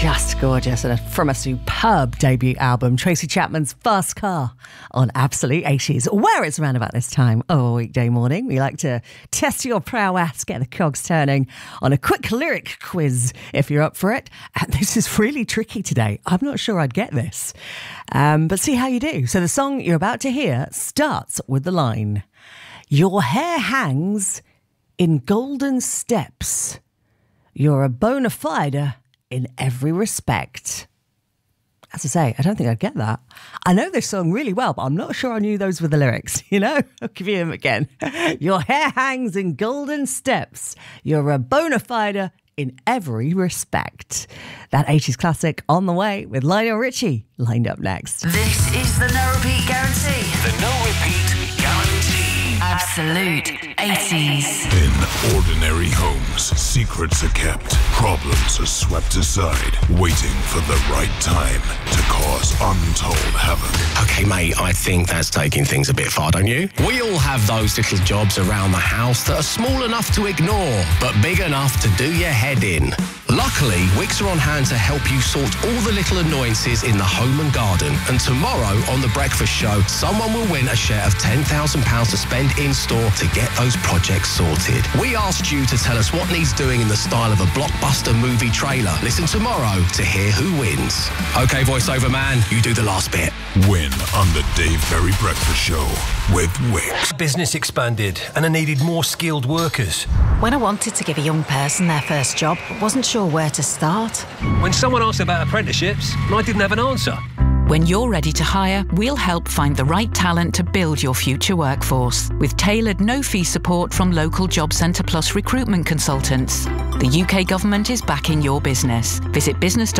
just gorgeous, and from a superb debut album, Tracy Chapman's Fast Car on Absolute 80s, where it's around about this time of a weekday morning. We like to test your prowess, get the cogs turning on a quick lyric quiz if you're up for it. And this is really tricky today. I'm not sure I'd get this, but see how you do. So the song you're about to hear starts with the line, "Your hair hangs in golden steps. You're a bona fide in every respect." As I say, I don't think I'd get that. I know this song really well, but I'm not sure I knew those were the lyrics, you know? I'll give you them again. Your hair hangs in golden steps. You're a bona fide in every respect. That 80s classic on the way with Lionel Richie lined up next. This is the No Repeat Guarantee. The No Repeat Guarantee. Absolute 80s. In ordinary homes, secrets are kept, problems are swept aside, waiting for the right time to cause untold havoc. Okay, mate, I think that's taking things a bit far, don't you? We all have those little jobs around the house that are small enough to ignore, but big enough to do your head in. Luckily, Wickes are on hand to help you sort all the little annoyances in the home and garden. And tomorrow on The Breakfast Show, someone will win a share of £10,000 to spend in-store to get those projects sorted. We asked you to tell us what needs doing in the style of a blockbuster movie trailer. Listen tomorrow to hear who wins. Okay, voiceover man, you do the last bit. Win on the Dave Berry Breakfast Show with Wickes. Business expanded and I needed more skilled workers. When I wanted to give a young person their first job, but wasn't sure where to start. When someone asked about apprenticeships, I didn't have an answer. When you're ready to hire, we'll help find the right talent to build your future workforce with tailored no-fee support from local Job Centre Plus recruitment consultants. The UK government is backing your business. Visit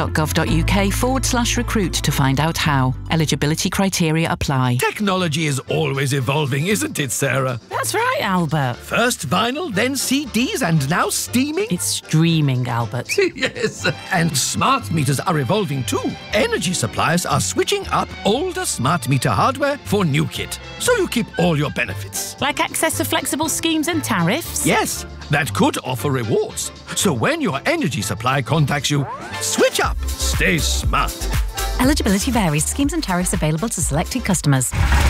business.gov.uk/recruit to find out how. Eligibility criteria apply. Technology is always evolving, isn't it, Sarah? That's right, Albert. First vinyl, then CDs, and now streaming? It's streaming, Albert. Yes, and smart meters are evolving too. Energy suppliers are switching up older smart meter hardware for new kit, so you keep all your benefits. Like access to flexible schemes and tariffs? Yes, that could offer rewards. So when your energy supply contacts you, switch up. Stay smart. Eligibility varies. Schemes and tariffs available to selected customers.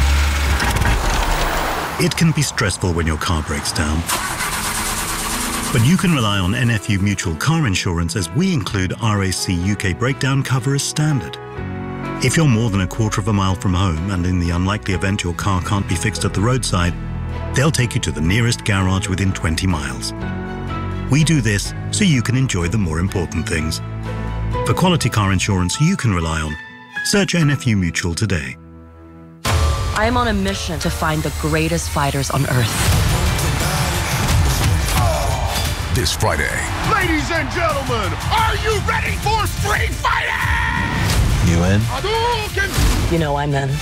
It can be stressful when your car breaks down. But you can rely on NFU Mutual Car Insurance, as we include RAC UK breakdown cover as standard. If you're more than a quarter of a mile from home, and in the unlikely event your car can't be fixed at the roadside, they'll take you to the nearest garage within 20 miles. We do this so you can enjoy the more important things. For quality car insurance you can rely on, search NFU Mutual today. I am on a mission to find the greatest fighters on Earth. This Friday. Ladies and gentlemen, are you ready for Street Fighting? You in? You know I'm in.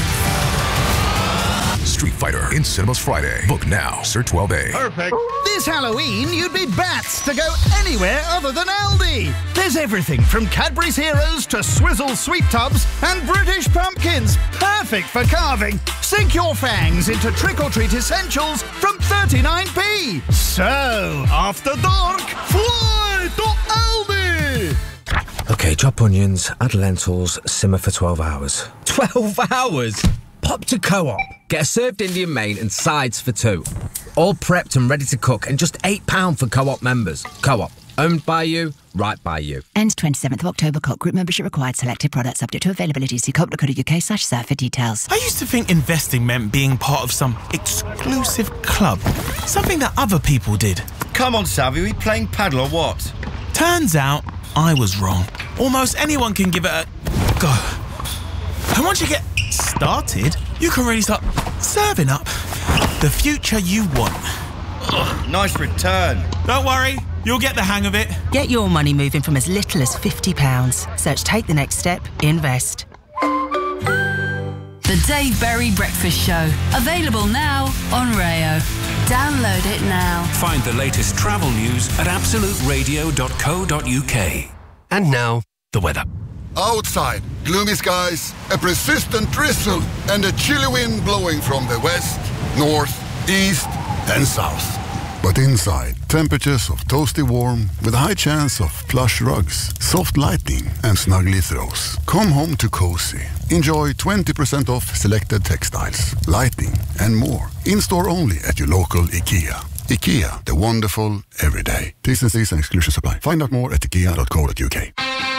Street Fighter in cinemas Friday. Book now, Sir 12A. Perfect. This Halloween, you'd be bats to go anywhere other than Aldi. There's everything from Cadbury's Heroes to Swizzle Sweet Tubs and British pumpkins. Perfect for carving. Sink your fangs into trick-or-treat essentials from 39p. So, after dark, fly to Aldi. Okay, chop onions, add lentils, simmer for 12 hours. 12 hours? Pop to Co-op. Get a served Indian main and sides for £2. All prepped and ready to cook, and just £8 for Co-op members. Co-op. Owned by you, right by you. Ends 27th of October. Co-op group membership required. Selected products subject to availability. See co-op.co.uk/surf for details. I used to think investing meant being part of some exclusive club. Something that other people did. Come on, Savvy, are we playing paddle or what? Turns out, I was wrong. Almost anyone can give it a go. And once you get started, you can really start serving up the future you want. Ugh, nice return. Don't worry, you'll get the hang of it. Get your money moving from as little as £50. Search Take the Next Step, Invest. The Dave Berry Breakfast Show. Available now on Rayo. Download it now. Find the latest travel news at absoluteradio.co.uk. And now, the weather. Outside, gloomy skies, a persistent drizzle, and a chilly wind blowing from the west, north, east, and south. But inside, temperatures of toasty warm with a high chance of plush rugs, soft lighting and snuggly throws. Come home to cozy. Enjoy 20% off selected textiles, lighting and more. In-store only at your local IKEA. IKEA, the wonderful everyday. T's and C's and exclusions apply. Find out more at ikea.co.uk.